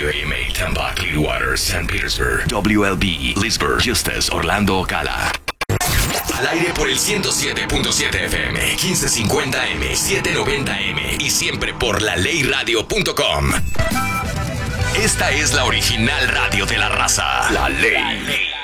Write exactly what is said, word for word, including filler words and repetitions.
W A M A, Tampa, Clearwater, Saint Petersburg. W L B, Leesburg, Justus, Orlando, Ocala. Al aire por el ciento siete punto siete F M, quince cincuenta M, setecientos noventa M y siempre por la ley radio punto com. Esta es la original radio de la raza. La Ley.